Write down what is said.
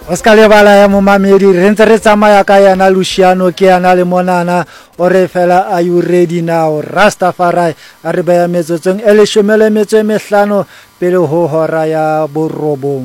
o ska lebala ya momamedi re ntse re tsamaya ka yana Luciano ke yana le monana o re fela are you ready now Rastafari a re beya metsotsong e 15 pele ho hora ya borobong.